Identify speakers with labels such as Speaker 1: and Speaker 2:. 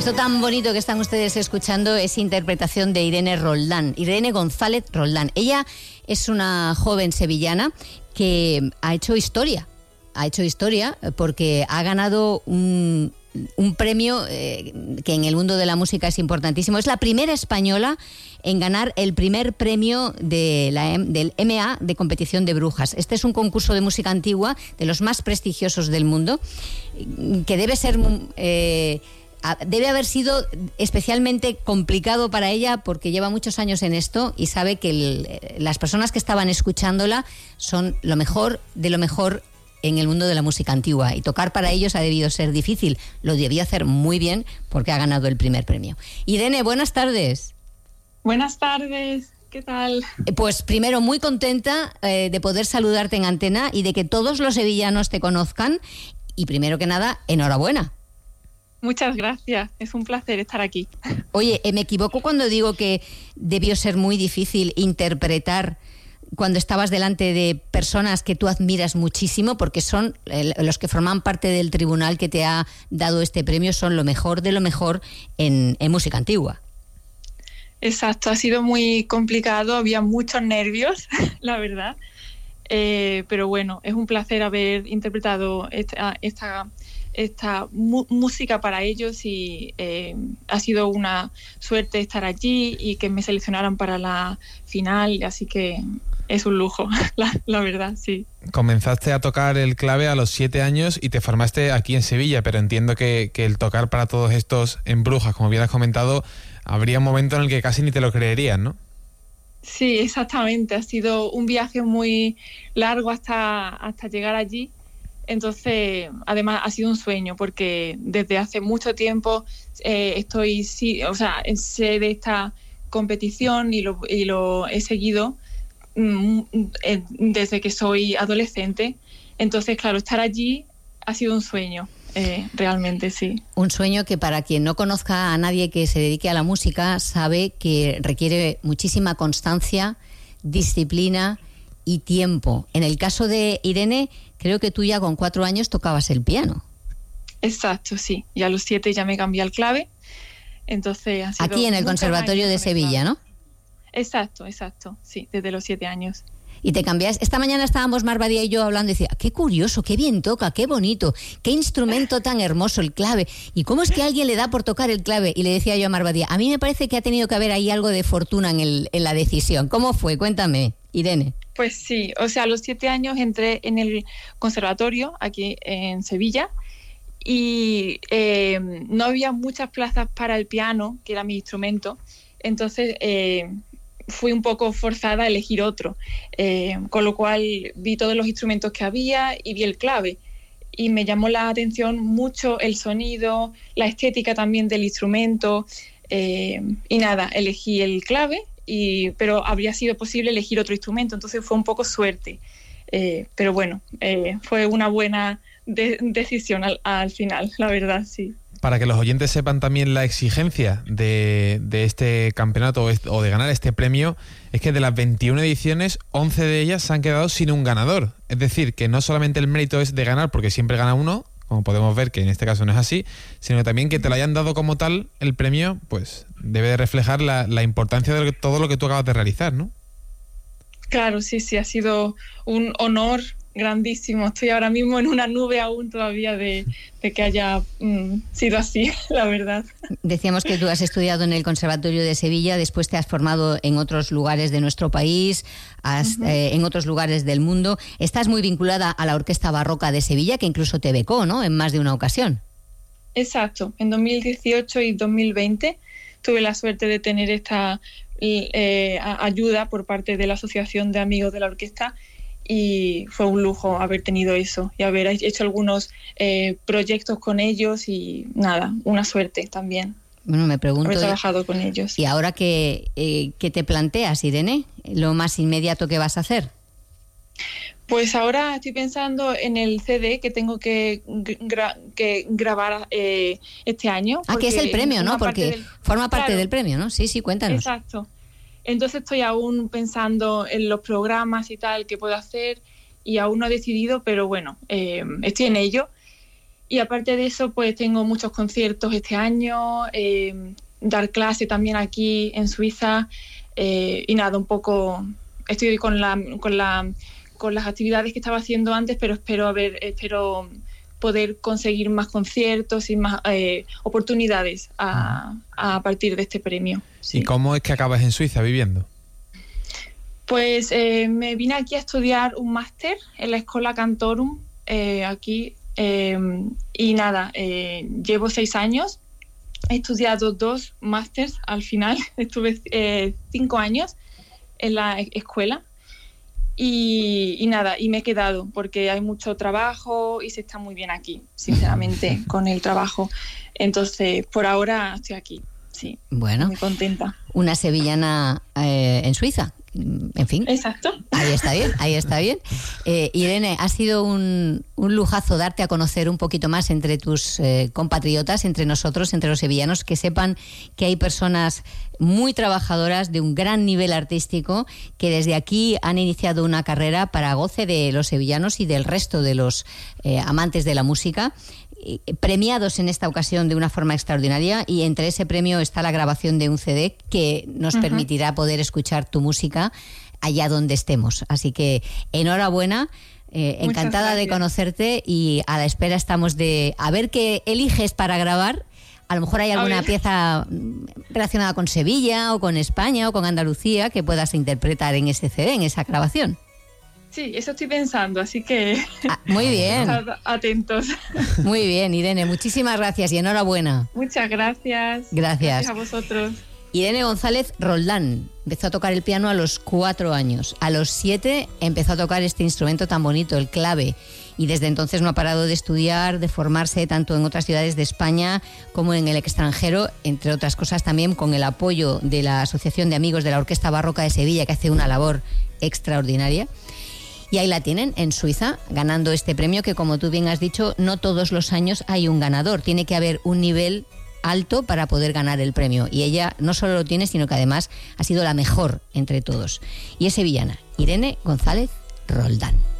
Speaker 1: Esto tan bonito que están ustedes escuchando es interpretación de Irene Roldán, Irene González Roldán. Ella es una joven sevillana que ha hecho historia porque ha ganado un premio que en el mundo de la música es importantísimo. Es la primera española en ganar el primer premio del MA de competición de brujas. Este es un concurso de música antigua de los más prestigiosos del mundo, que debe haber sido especialmente complicado para ella porque lleva muchos años en esto y sabe que las personas que estaban escuchándola son lo mejor de lo mejor en el mundo de la música antigua, y tocar para ellos ha debido ser difícil. Lo debió hacer muy bien porque ha ganado el primer premio. Irene, buenas tardes.
Speaker 2: Buenas tardes, ¿qué tal?
Speaker 1: Pues primero, muy contenta de poder saludarte en antena y de que todos los sevillanos te conozcan, y primero que nada, enhorabuena.
Speaker 2: Muchas gracias, es un placer estar aquí.
Speaker 1: Oye, ¿me equivoco cuando digo que debió ser muy difícil interpretar cuando estabas delante de personas que tú admiras muchísimo, porque son los que forman parte del tribunal que te ha dado este premio, son lo mejor de lo mejor en música antigua?
Speaker 2: Exacto, ha sido muy complicado, había muchos nervios, la verdad, pero bueno, es un placer haber interpretado esta música para ellos, y ha sido una suerte estar allí y que me seleccionaran para la final, así que es un lujo, la verdad, sí.
Speaker 3: Comenzaste a tocar el clave a los 7 años y te formaste aquí en Sevilla, pero entiendo que el tocar para todos estos en Brujas, como bien has comentado, habría un momento en el que casi ni te lo creerías, ¿no?
Speaker 2: Sí, exactamente, ha sido un viaje muy largo hasta llegar allí. Entonces, además ha sido un sueño, porque desde hace mucho tiempo sé de esta competición y lo he seguido desde que soy adolescente. Entonces, claro, estar allí ha sido un sueño, realmente, sí.
Speaker 1: Un sueño que, para quien no conozca a nadie que se dedique a la música, sabe que requiere muchísima constancia, disciplina y tiempo. En el caso de Irene, creo que tú ya con 4 años tocabas el piano.
Speaker 2: Exacto, sí. Y a los 7 ya me cambié al clave. Entonces ha sido
Speaker 1: aquí en el Conservatorio de Sevilla, ¿no?
Speaker 2: Exacto, sí, desde los 7 años.
Speaker 1: Y te cambias. Esta mañana estábamos Marbadía y yo hablando y decía, qué curioso, qué bien toca, qué bonito, qué instrumento tan hermoso el clave. ¿Y cómo es que a alguien le da por tocar el clave? Y le decía yo a Marbadía, a mí me parece que ha tenido que haber ahí algo de fortuna en la decisión. ¿Cómo fue? Cuéntame, Irene.
Speaker 2: Pues sí, o sea, a los 7 años entré en el conservatorio aquí en Sevilla, y no había muchas plazas para el piano, que era mi instrumento. Entonces fui un poco forzada a elegir otro, con lo cual vi todos los instrumentos que había y vi el clave, y me llamó la atención mucho el sonido, la estética también del instrumento, y nada, elegí el clave, pero habría sido posible elegir otro instrumento, entonces fue un poco suerte, pero bueno, fue una buena decisión al final, la verdad, sí.
Speaker 3: Para que los oyentes sepan también la exigencia de este campeonato o de ganar este premio, es que de las 21 ediciones, 11 de ellas se han quedado sin un ganador. Es decir, que no solamente el mérito es de ganar, porque siempre gana uno, como podemos ver que en este caso no es así, sino también que te lo hayan dado como tal el premio, pues debe de reflejar la importancia de todo lo que tú acabas de realizar, ¿no?
Speaker 2: Claro, sí, ha sido un honor grandísimo. Estoy ahora mismo en una nube aún todavía de que haya sido así, la verdad.
Speaker 1: Decíamos que tú has estudiado en el Conservatorio de Sevilla, después te has formado en otros lugares de nuestro país, en otros lugares del mundo. Estás muy vinculada a la Orquesta Barroca de Sevilla, que incluso te becó, ¿no?, en más de una ocasión.
Speaker 2: Exacto, en 2018 y 2020 tuve la suerte de tener esta ayuda por parte de la Asociación de Amigos de la Orquesta, y fue un lujo haber tenido eso y haber hecho algunos proyectos con ellos, y nada, una suerte también.
Speaker 1: Bueno, me pregunto,
Speaker 2: haber trabajado con ellos.
Speaker 1: ¿Y ahora qué te planteas, Irene? ¿Lo más inmediato que vas a hacer?
Speaker 2: Pues ahora estoy pensando en el CD que tengo que grabar este año.
Speaker 1: Que es el premio, ¿no? Porque forma parte del premio, ¿no? Sí, cuéntanos.
Speaker 2: Exacto. Entonces estoy aún pensando en los programas y tal que puedo hacer, y aún no he decidido, pero bueno, estoy en ello. Y aparte de eso, pues tengo muchos conciertos este año, dar clase también aquí en Suiza, y nada, un poco estoy con las actividades que estaba haciendo antes, pero espero poder conseguir más conciertos y más oportunidades a partir de este premio. Sí.
Speaker 3: ¿Y cómo es que acabas en Suiza viviendo?
Speaker 2: Pues me vine aquí a estudiar un máster en la Escola Cantorum, aquí, y nada, llevo 6 años, he estudiado 2 másters al final, estuve 5 años en la escuela y nada, y me he quedado porque hay mucho trabajo y se está muy bien aquí, sinceramente, con el trabajo. Entonces, por ahora estoy aquí, sí,
Speaker 1: bueno,
Speaker 2: muy contenta.
Speaker 1: Una sevillana en Suiza. En fin,
Speaker 2: exacto.
Speaker 1: Ahí está bien. Irene, ha sido un lujazo darte a conocer un poquito más entre tus compatriotas, entre nosotros, entre los sevillanos, que sepan que hay personas muy trabajadoras de un gran nivel artístico que desde aquí han iniciado una carrera para goce de los sevillanos y del resto de los amantes de la música, premiados en esta ocasión de una forma extraordinaria, y entre ese premio está la grabación de un CD que nos permitirá poder escuchar tu música allá donde estemos. Así que enhorabuena, encantada de conocerte, y a la espera estamos de a ver qué eliges para grabar. A lo mejor hay alguna pieza relacionada con Sevilla o con España o con Andalucía que puedas interpretar en ese CD, en esa grabación.
Speaker 2: Sí, eso estoy pensando, así que
Speaker 1: muy bien.
Speaker 2: Atentos.
Speaker 1: Muy bien, Irene, muchísimas gracias y enhorabuena.
Speaker 2: Muchas gracias.
Speaker 1: Gracias
Speaker 2: a vosotros.
Speaker 1: Irene González Roldán empezó a tocar el piano a los 4 años. A los 7 empezó a tocar este instrumento tan bonito, el clave. Y desde entonces no ha parado de estudiar, de formarse tanto en otras ciudades de España como en el extranjero, entre otras cosas también con el apoyo de la Asociación de Amigos de la Orquesta Barroca de Sevilla, que hace una labor extraordinaria. Y ahí la tienen, en Suiza, ganando este premio que, como tú bien has dicho, no todos los años hay un ganador. Tiene que haber un nivel alto para poder ganar el premio. Y ella no solo lo tiene, sino que además ha sido la mejor entre todos. Y es sevillana, Irene González Roldán.